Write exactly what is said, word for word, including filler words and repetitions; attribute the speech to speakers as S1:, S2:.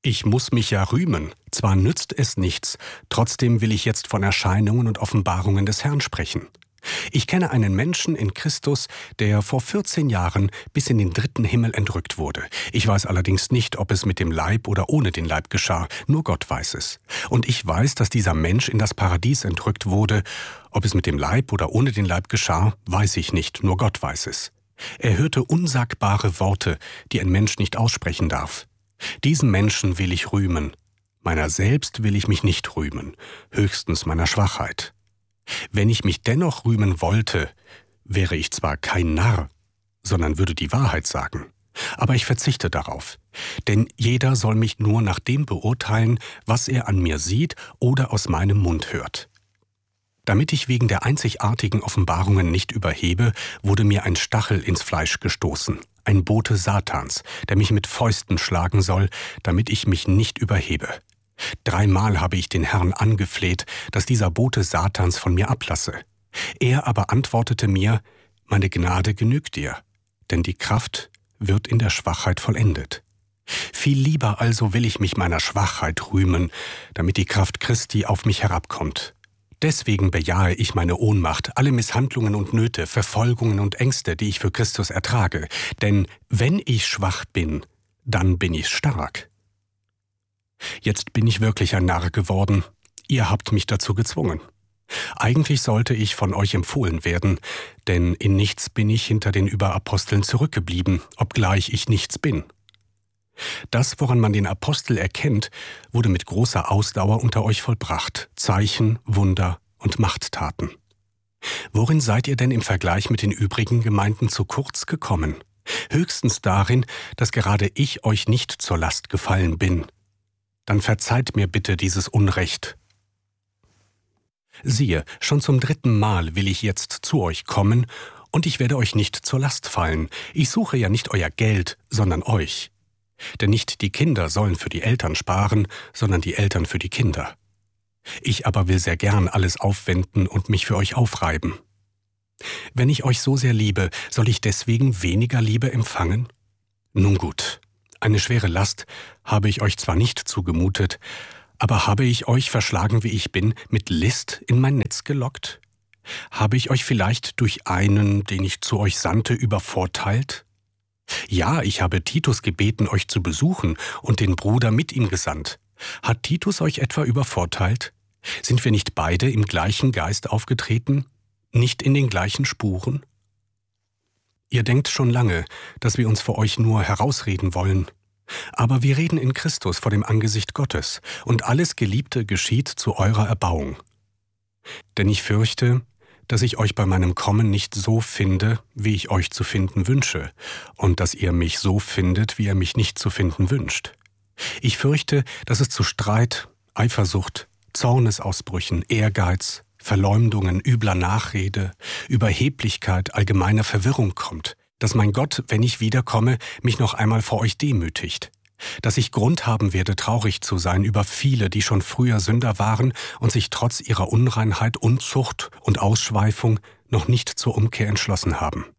S1: Ich muss mich ja rühmen. Zwar nützt es nichts, trotzdem will ich jetzt von Erscheinungen und Offenbarungen des Herrn sprechen. Ich kenne einen Menschen in Christus, der vor vierzehn Jahren bis in den dritten Himmel entrückt wurde. Ich weiß allerdings nicht, ob es mit dem Leib oder ohne den Leib geschah. Nur Gott weiß es. Und ich weiß, dass dieser Mensch in das Paradies entrückt wurde. Ob es mit dem Leib oder ohne den Leib geschah, weiß ich nicht. Nur Gott weiß es. Er hörte unsagbare Worte, die ein Mensch nicht aussprechen darf. Diesen Menschen will ich rühmen. Meiner selbst will ich mich nicht rühmen, höchstens meiner Schwachheit. Wenn ich mich dennoch rühmen wollte, wäre ich zwar kein Narr, sondern würde die Wahrheit sagen. Aber ich verzichte darauf, denn jeder soll mich nur nach dem beurteilen, was er an mir sieht oder aus meinem Mund hört. Damit ich wegen der einzigartigen Offenbarungen nicht überhebe, wurde mir ein Stachel ins Fleisch gestoßen, ein Bote Satans, der mich mit Fäusten schlagen soll, damit ich mich nicht überhebe. Dreimal habe ich den Herrn angefleht, dass dieser Bote Satans von mir ablasse. Er aber antwortete mir, meine Gnade genügt dir, denn die Kraft wird in der Schwachheit vollendet. Viel lieber also will ich mich meiner Schwachheit rühmen, damit die Kraft Christi auf mich herabkommt. Deswegen bejahe ich meine Ohnmacht, alle Misshandlungen und Nöte, Verfolgungen und Ängste, die ich für Christus ertrage. Denn wenn ich schwach bin, dann bin ich stark. Jetzt bin ich wirklich ein Narr geworden. Ihr habt mich dazu gezwungen. Eigentlich sollte ich von euch empfohlen werden, denn in nichts bin ich hinter den Überaposteln zurückgeblieben, obgleich ich nichts bin. Das, woran man den Apostel erkennt, wurde mit großer Ausdauer unter euch vollbracht, Zeichen, Wunder und Machttaten. Worin seid ihr denn im Vergleich mit den übrigen Gemeinden zu kurz gekommen? Höchstens darin, dass gerade ich euch nicht zur Last gefallen bin. Dann verzeiht mir bitte dieses Unrecht. Siehe, schon zum dritten Mal will ich jetzt zu euch kommen, und ich werde euch nicht zur Last fallen. Ich suche ja nicht euer Geld, sondern euch. Denn nicht die Kinder sollen für die Eltern sparen, sondern die Eltern für die Kinder. Ich aber will sehr gern alles aufwenden und mich für euch aufreiben. Wenn ich euch so sehr liebe, soll ich deswegen weniger Liebe empfangen? Nun gut. Eine schwere Last habe ich euch zwar nicht zugemutet, aber habe ich euch, verschlagen wie ich bin, mit List in mein Netz gelockt? Habe ich euch vielleicht durch einen, den ich zu euch sandte, übervorteilt? Ja, ich habe Titus gebeten, euch zu besuchen und den Bruder mit ihm gesandt. Hat Titus euch etwa übervorteilt? Sind wir nicht beide im gleichen Geist aufgetreten? Nicht in den gleichen Spuren? Ihr denkt schon lange, dass wir uns vor euch nur herausreden wollen. Aber wir reden in Christus vor dem Angesicht Gottes, und alles Geliebte geschieht zu eurer Erbauung. Denn ich fürchte, dass ich euch bei meinem Kommen nicht so finde, wie ich euch zu finden wünsche, und dass ihr mich so findet, wie ihr mich nicht zu finden wünscht. Ich fürchte, dass es zu Streit, Eifersucht, Zornesausbrüchen, Ehrgeiz, Verleumdungen, übler Nachrede, Überheblichkeit, allgemeiner Verwirrung kommt, dass mein Gott, wenn ich wiederkomme, mich noch einmal vor euch demütigt, dass ich Grund haben werde, traurig zu sein über viele, die schon früher Sünder waren und sich trotz ihrer Unreinheit, Unzucht und Ausschweifung noch nicht zur Umkehr entschlossen haben.